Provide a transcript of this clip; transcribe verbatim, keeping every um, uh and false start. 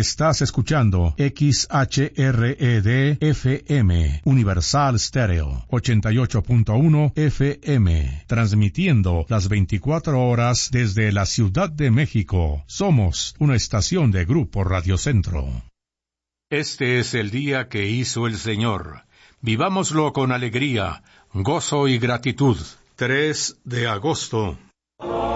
Estás escuchando X H R E D F M, Universal Stereo, ochenta y ocho punto uno F M, transmitiendo las veinticuatro horas desde la Ciudad de México. Somos una estación de Grupo Radio Centro. Este es el día que hizo el Señor. Vivámoslo con alegría, gozo y gratitud. tres de agosto.